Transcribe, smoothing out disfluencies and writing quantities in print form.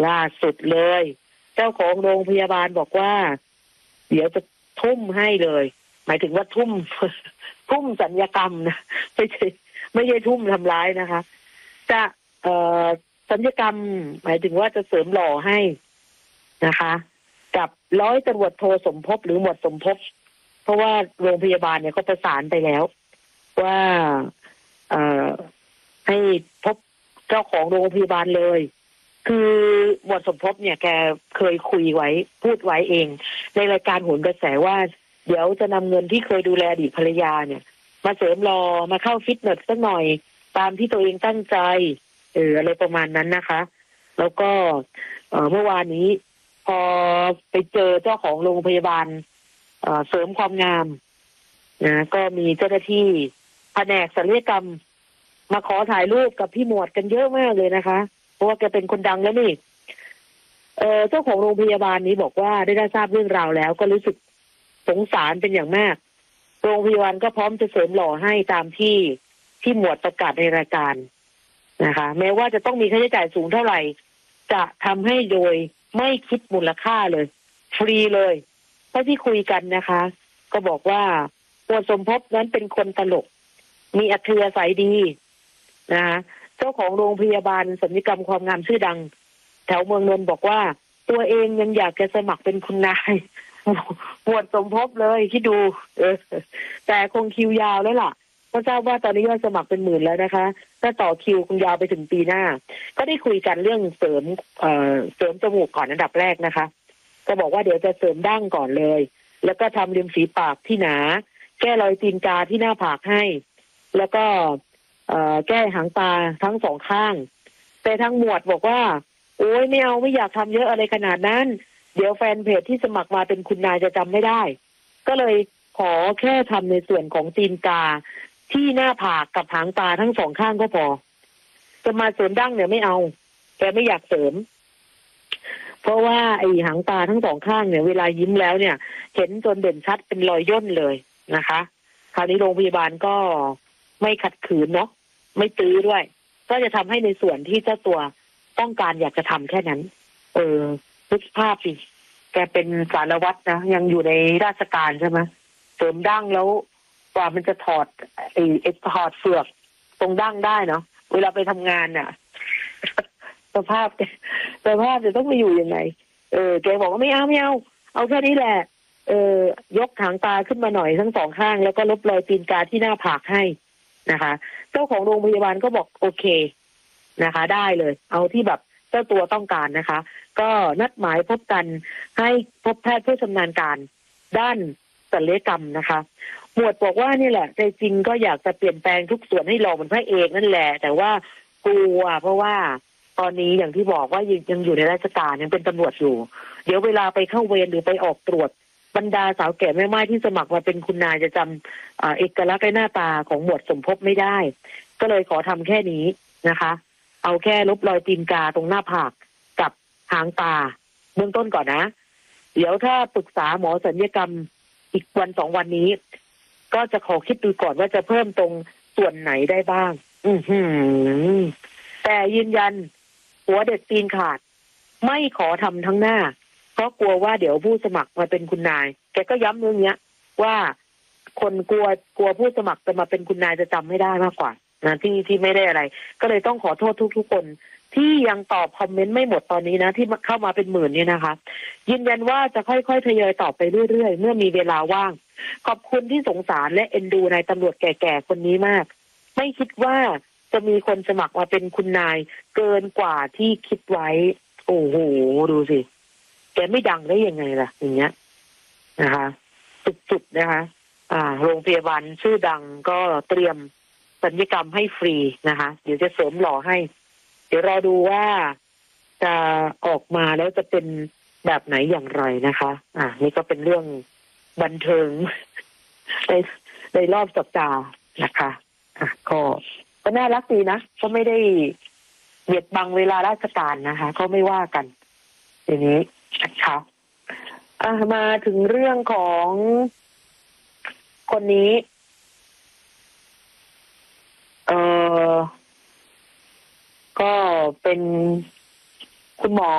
ล่าสุดเลยเจ้าของโรงพยาบาลบอกว่าเดี๋ยวจะทุ่มให้เลยหมายถึงว่าทุ่ม ทุ่มศัลยกรรมนะไม่ใช่ทุ่มทำร้ายนะคะจะศัลยกรรมหมายถึงว่าจะเสริมหล่อให้นะคะกับร้อยตำรวจโทสมภพหรือหมวดสมภพเพราะว่าโรงพยาบาลเนี่ยก็ประสานไปแล้วว่าให้พบเจ้าของโรงพยาบาลเลยคือหมวดสมภพเนี่ยแกเคยคุยไว้พูดไว้เองในรายการโหนกระแสว่าเดี๋ยวจะนำเงินที่เคยดูแลอดีตภรรยาเนี่ยมาเสริมรอมาเข้าฟิตเนสสักหน่อยตามที่ตัวเองตั้งใจอะไรประมาณนั้นนะคะแล้วก็เมื่อวานนี้พอไปเจอเจ้าของโรงพยาบาลเสริมความงามนะก็มีเจ้าหน้าที่แผนกศัลยกรรมมาขอถ่ายรูปกับพี่หมวดกันเยอะมากเลยนะคะเพราะว่าแกเป็นคนดังแล้วนี่เจ้าของโรงพยาบาลนี้บอกว่าได้ทราบเรื่องราวแล้วก็รู้สึกสงสารเป็นอย่างมากโรงพยาบาลก็พร้อมจะเสริมหล่อให้ตามที่หมวดประกาศในรายการนะคะแม้ว่าจะต้องมีค่าใช้จ่ายสูงเท่าไหร่จะทำให้โดยไม่คิดมูลค่าเลยฟรีเลยเพราะที่คุยกันนะคะก็บอกว่าหมวดสมภพนั้นเป็นคนตลกมีอัธยาศัยดีนะคะเจ้าของโรงพยาบาลศัลยกรรมความงามชื่อดังแถวเมืองนนท์บอกว่าตัวเองยังอยากจะสมัครเป็นคุณนายหมวดสมภพเลยที่ดูแต่คงคิวยาวแล้วล่ะก็ทราบว่าตอนนี้ยอดสมัครเป็นหมื่นแล้วนะคะถ้าต่อคิวคงยาวไปถึงปีหน้าก็ได้คุยกันเรื่องเสริมจมูกก่อนอันดับแรกนะคะก็บอกว่าเดี๋ยวจะเสริมดั้งก่อนเลยแล้วก็ทำริมฝีปากที่หนาแก้รอยตีนกาที่หน้าผากให้แล้วก็แก้หางตาทั้งสองข้างแต่ทางหมวดบอกว่าโอ้ยไม่เอาไม่อยากทำเยอะอะไรขนาดนั้นเดี๋ยวแฟนเพจที่สมัครมาเป็นคุณนายจะจำไม่ได้ก็เลยขอแค่ทำในส่วนของตีนกาที่หน้าผากกับหางตาทั้งสองข้างก็พอจะมาเสริมดั้งเนี่ยไม่เอาแกไม่อยากเสริมเพราะว่าไอ้หางตาทั้งสองข้างเนี่ยเวลายิ้มแล้วเนี่ยเห็นจนเด่นชัดเป็นรอยย่นเลยนะคะคราวนี้โรงพยาบาลก็ไม่ขัดขืนเนาะไม่ตื้อด้วยก็จะทำให้ในส่วนที่เจ้าตัวต้องการอยากจะทำแค่นั้นนึกภาพสิแกเป็นสารวัตรนะยังอยู่ในราชการใช่ไหมเสริมดั้งแล้วกว่ามันจะถอดถอดเฟือกตรงดั้งได้เนาะเวลาไปทำงานน่ะ สภาพจะต้องไปอยู่ยังไงแกบอกว่าไม่เอาแค่นี้แหละยกหางตาขึ้นมาหน่อยทั้งสองข้างแล้วก็ลบรอยตีนกาที่หน้าผากให้นะคะเจ้าของโรงพยาบาลก็บอกโอเคนะคะได้เลยเอาที่แบบเจ้าตัวต้องการนะคะก็นัดหมายพบกันให้พบแพทย์ผู้ชำนาญการด้านศัลยกรรมนะคะหมวดบอกว่านี่แหละใจจริงก็อยากจะเปลี่ยนแปลงทุกส่วนให้หล่อเหมือนพระเอกนั่นแหละแต่ว่ากลัวเพราะว่าตอนนี้อย่างที่บอกว่ายังอยู่ในราชการยังเป็นตำรวจอยู่เดี๋ยวเวลาไปเข้าเวรหรือไปออกตรวจบรรดาสาวแก่แม่ไม้ที่สมัครมาเป็นคุณนายจะจำเอกลักษณ์และหน้าตาของหมวดสมภพไม่ได้ก็เลยขอทำแค่นี้นะคะเอาแค่ลบรอยตีนกาตรงหน้าผากกับหางตาเบื้องต้นก่อนนะเดี๋ยวถ้าปรึกษาหมอศัลยกรรมอีกวัน2 วันนี้ก็จะขอคิดดูก่อนว่าจะเพิ่มตรงส่วนไหนได้บ้างแต่ยืนยันหัวเด็ดตีนขาดไม่ขอทำทั้งหน้าเพราะกลัวว่าเดี๋ยวผู้สมัครมาเป็นคุณนายแกก็ย้ำเรื่องนี้ว่าคนกลัวผู้สมัครจะมาเป็นคุณนายจะจำไม่ได้มากกว่านะที่ไม่ได้อะไรก็เลยต้องขอโทษทุกคนที่ยังตอบคอมเมนต์ไม่หมดตอนนี้นะที่เข้ามาเป็นหมื่นเนี่ยนะคะยืนยันว่าจะค่อยๆทยอยตอบไปเรื่อยๆเมื่อมีเวลาว่างขอบคุณที่สงสารและเอ็นดูนายตำรวจแก่ๆคนนี้มากไม่คิดว่าจะมีคนสมัครมาเป็นคุณนายเกินกว่าที่คิดไว้โอ้โหดูสิแกไม่ดังได้ยังไงล่ะอย่างเงี้ยนะคะสุดๆนะคะโรงพยาบาลชื่อดังก็เตรียมศัลยกรรมให้ฟรีนะคะเดี๋ยวจะเสริมหล่อให้เดี๋ยวรอดูว่าจะออกมาแล้วจะเป็นแบบไหนอย่างไรนะคะนี่ก็เป็นเรื่องบันเทิงในรอบสัปดาห์นะคะก็น่ารักดีนะก็ไม่ได้เบียดบังเวลาราชการนะคะก็ไม่ว่ากันอย่างนี้นะคะมาถึงเรื่องของคนนี้ก็เป็นคุณหมอ